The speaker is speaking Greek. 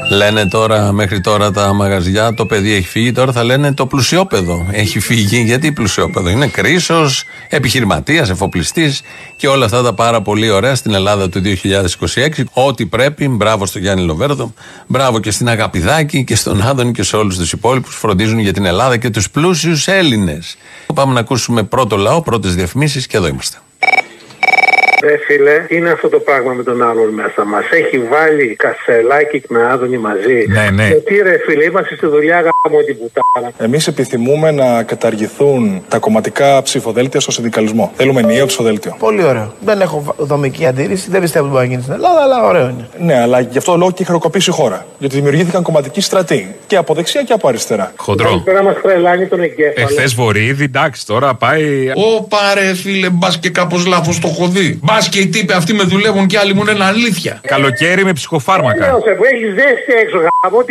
Λένε τώρα, μέχρι τώρα τα μαγαζιά, το παιδί έχει φύγει, τώρα θα λένε το πλουσιόπεδο έχει φύγει. Γιατί πλουσιόπεδο? Είναι κρίσος, επιχειρηματίας, εφοπλιστής και όλα αυτά τα πάρα πολύ ωραία στην Ελλάδα του 2026. Ό,τι πρέπει, μπράβο στον Γιάννη Λοβέρδο, μπράβο και στην Αγαπηδάκη και στον Άδωνη και σε όλους τους υπόλοιπους που φροντίζουν για την Ελλάδα και τους πλούσιους Έλληνες. Πάμε να ακούσουμε πρώτο λαό, πρώτες διαφημίσεις και εδώ είμαστε. Ρε φίλε, είναι αυτό το πράγμα με τον άλλον μέσα μας. Έχει βάλει Κασελάκη με Άδωνη μαζί. Ναι. Γιατί ρε φίλε, είμαστε στη δουλειά γάμο την πουτάρα. Εμείς επιθυμούμε να καταργηθούν τα κομματικά ψηφοδέλτια στο συνδικαλισμό. Θέλουμε ενιαίο ψηφοδέλτιο. Πολύ ωραίο. Δεν έχω δομική αντίρρηση, δεν πιστεύω ότι μπορεί να γίνει στην Ελλάδα, αλλά ωραίο είναι. Ναι, αλλά γι' αυτό το λόγο και έχει χρεοκοπήσει η χώρα. Γιατί δημιουργήθηκαν κομματικοί στρατοί. Και από δεξιά και από αριστερά. Χοντρό. Πέρα μας τρελάνει τον εγκέφαλο. Εχθές Βορύδη, εντάξει, τώρα πάει. Πάρε φίλε, μπας και κάπως λάθος το έχω δει. Μπας και οι τύποι αυτοί με δουλεύουν και άλλοι μου είναι αλήθεια. Καλοκαίρι με ψυχοφάρμακα. Έχει ζέστη έξω γάμο.